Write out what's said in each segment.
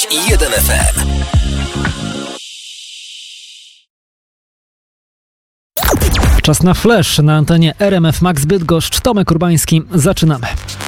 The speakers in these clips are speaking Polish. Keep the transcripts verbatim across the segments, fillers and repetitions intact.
i jeden F M. Czas na flash na antenie R M F Max Bydgoszcz. Tomek Urbański. Zaczynamy.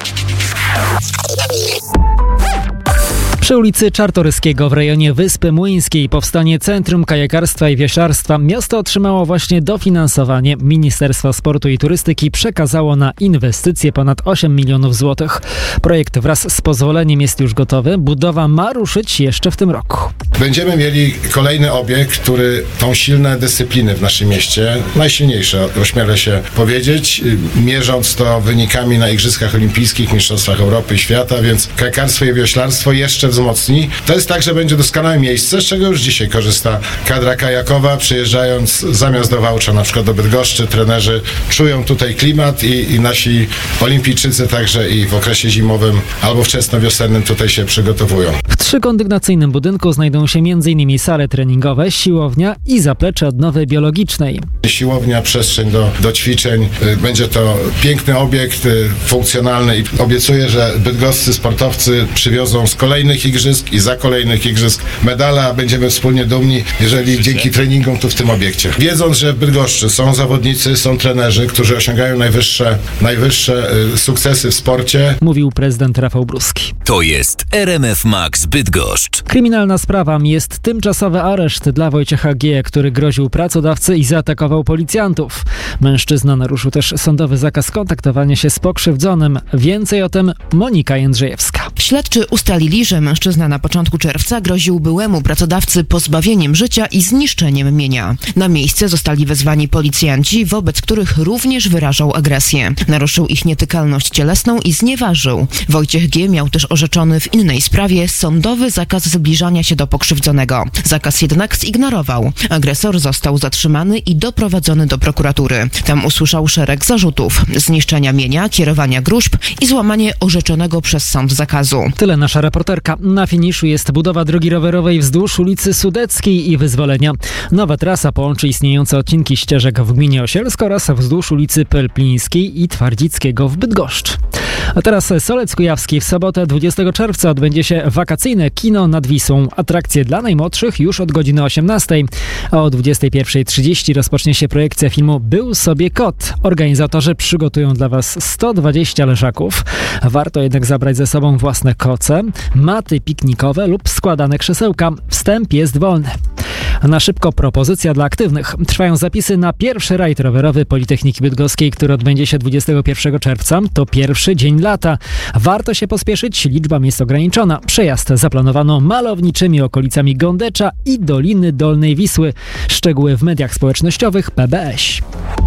Przy ulicy Czartoryskiego w rejonie Wyspy Młyńskiej powstanie Centrum Kajakarstwa i Wioślarstwa. Miasto otrzymało właśnie dofinansowanie. Ministerstwo Sportu i Turystyki przekazało na inwestycje ponad osiem milionów złotych. Projekt wraz z pozwoleniem jest już gotowy. Budowa ma ruszyć jeszcze w tym roku. Będziemy mieli kolejny obiekt, który tą silne dyscypliny w naszym mieście, najsilniejsze, ośmielę się powiedzieć, mierząc to wynikami na Igrzyskach Olimpijskich, Mistrzostwach Europy i Świata, więc kajakarstwo i wioślarstwo jeszcze wzmocni. To jest tak, że będzie doskonałe miejsce, z czego już dzisiaj korzysta kadra kajakowa, przyjeżdżając zamiast do Wałcza, na przykład do Bydgoszczy, trenerzy czują tutaj klimat i, i nasi olimpijczycy także i w okresie zimowym albo wczesnowiosennym tutaj się przygotowują. W trzykondygnacyjnym budynku znajdą się między innymi sale treningowe, siłownia i zaplecze odnowy biologicznej. Siłownia, przestrzeń do, do ćwiczeń. Będzie to piękny obiekt, funkcjonalny i obiecuję, że bydgoscy sportowcy przywiozą z kolejnych igrzysk i za kolejnych igrzysk medale, a będziemy wspólnie dumni, jeżeli dzięki treningom tu w tym obiekcie. Wiedząc, że w Bydgoszczy są zawodnicy, są trenerzy, którzy osiągają najwyższe, najwyższe sukcesy w sporcie. Mówił prezydent Rafał Bruski. To jest R M F Max Bydgoszcz. Kryminalna sprawa jest tymczasowy areszt dla Wojciecha G., który groził pracodawcy i zaatakował policjantów. Mężczyzna naruszył też sądowy zakaz kontaktowania się z pokrzywdzonym. Więcej o tym Monika Jędrzejewska. Śledczy ustalili, że mężczyzna na początku czerwca groził byłemu pracodawcy pozbawieniem życia i zniszczeniem mienia. Na miejsce zostali wezwani policjanci, wobec których również wyrażał agresję. Naruszył ich nietykalność cielesną i znieważył. Wojciech G. miał też orzeczony w innej sprawie sądowy zakaz zbliżania się do pokrzywdzonego. Zakaz jednak zignorował. Agresor został zatrzymany i doprowadzony do prokuratury. Tam usłyszał szereg zarzutów: zniszczenia mienia, kierowania gróźb i złamanie orzeczonego przez sąd zakazu. Tyle nasza reporterka. Na finiszu jest budowa drogi rowerowej wzdłuż ulicy Sudeckiej i Wyzwolenia. Nowa trasa połączy istniejące odcinki ścieżek w gminie Osielsko oraz wzdłuż ulicy Pelplińskiej i Twardzickiego w Bydgoszczy. A teraz Solec Kujawski. W sobotę dwudziestego czerwca odbędzie się wakacyjne kino nad Wisłą. Atrakcje dla najmłodszych już od godziny osiemnastej, a o dwudziestej pierwszej trzydzieści rozpocznie się projekcja filmu Był sobie kot. Organizatorzy przygotują dla Was sto dwadzieścia leżaków. Warto jednak zabrać ze sobą własne koce, maty piknikowe lub składane krzesełka. Wstęp jest wolny. Na szybko propozycja dla aktywnych. Trwają zapisy na pierwszy rajd rowerowy Politechniki Bydgoskiej, który odbędzie się dwudziestego pierwszego czerwca. To pierwszy dzień lata. Warto się pospieszyć, liczba miejsc ograniczona. Przejazd zaplanowano malowniczymi okolicami Gondecza i Doliny Dolnej Wisły. Szczegóły w mediach społecznościowych P B S.